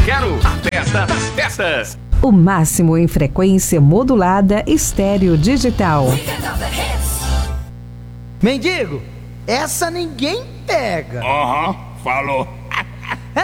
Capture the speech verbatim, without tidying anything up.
Quero a festa das festas. O máximo em frequência modulada estéreo digital. Mendigo, essa ninguém pega. Aham, uhum, falou.